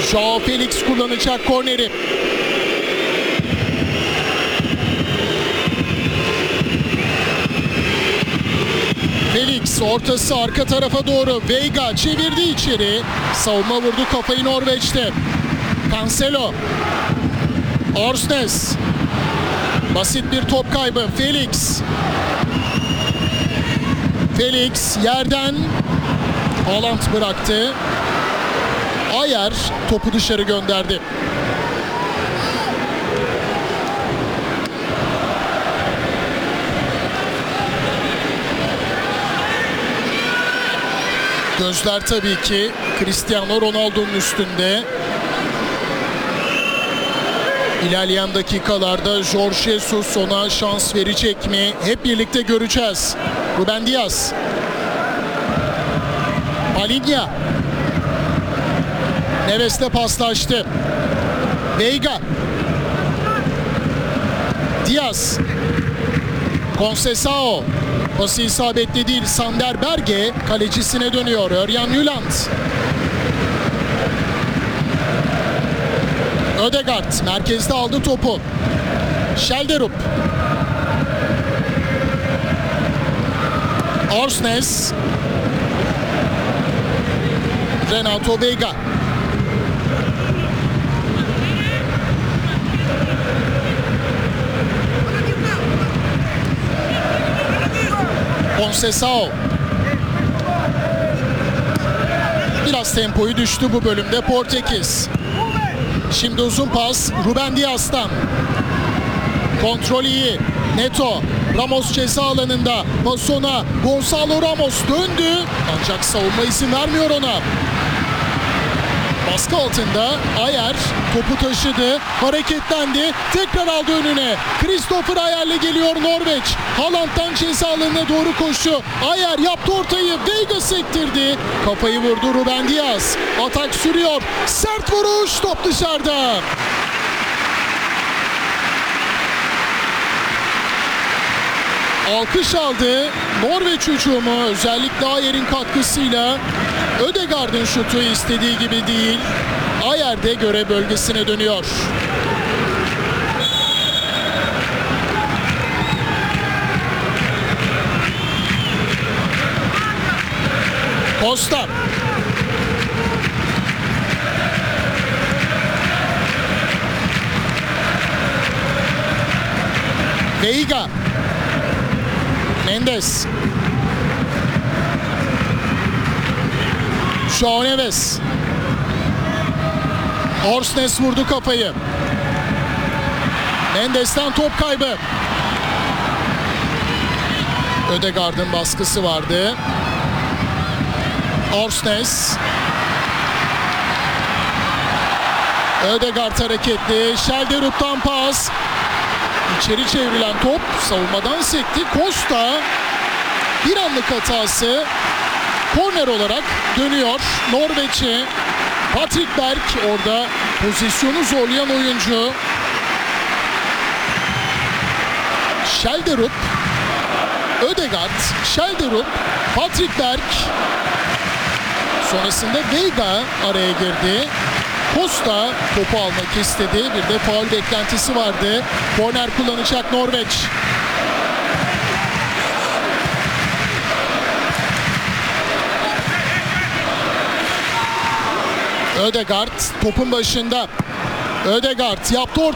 Joao Felix kullanacak korneri. Felix ortası arka tarafa doğru. Veiga çevirdi içeri. Savunma vurdu kafayı Norveç'te. Cancelo. Orsnes. Basit bir top kaybı. Felix. Felix yerden Haaland bıraktı. Ayer topu dışarı gönderdi. Gözler tabii ki Cristiano Ronaldo'nun üstünde. İlerleyen dakikalarda Jorge Jesus ona şans verecek mi? Hep birlikte göreceğiz. Ruben Dias. Palinha. Neves'le paslaştı. Veiga. Dias. Conceição. Pası isabetli değil. Sander Berge kalecisine dönüyor. Örjan Nyland. Ødegaard merkezde aldı topu. Schelderup. Orsnes. Renato Veiga. Conceição. Biraz tempoyu düştü bu bölümde Portekiz. Şimdi uzun pas Ruben Dias'tan. Kontrol iyi. Neto. Ramos ceza alanında. Pasona. Gonçalo Ramos döndü. Ancak savunma izin vermiyor ona. Baskı altında Ayer topu taşıdı. Hareketlendi. Tekrar aldı önüne. Christopher Ayer'le geliyor Norveç. Haaland'dan ceza alanına doğru koşu. Ayer yaptı ortayı. Veiga sektirdi. Kafayı vurdu Ruben Dias. Atak sürüyor. Sert vuruş. Top dışarıda. Alkış aldı. Norveç hücumu özellikle Ayer'in katkısıyla. Ødegaard'ın şutu istediği gibi değil. Ayer de görev bölgesine dönüyor. Costa. Veiga. Mendes. Joao Neves. Orsnes vurdu kafayı. Mendes'ten top kaybı. Ødegaard'ın baskısı vardı. Orsnes. Ødegaard hareketli. Schelderup'tan pas. İçeri çevrilen top savunmadan sekti. Costa bir anlık hatası. Korner olarak dönüyor Norveç'e. Patrick Berg orada pozisyonu zorlayan oyuncu. Schelderup. Ødegaard. Schelderup. Patrick Berg. Sonrasında Veiga araya girdi. Costa topu almak istedi. Bir de faul beklentisi vardı. Korner kullanacak Norveç. Ødegaard topun başında. Ødegaard yaptı orta.